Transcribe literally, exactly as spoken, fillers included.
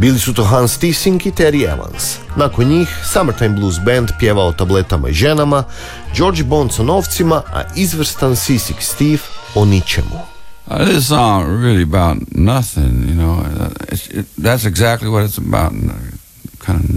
Bili su to Hans Theessink i Terry Evans. Nakon njih Summertime Blues Band pjevao o tabletama i ženama, Georgie Bonds o novcima, a izvrstan Seasick Steve o ničemu. Uh, this song really about nothing, you know. It's, it, that's exactly what it's about. Kind of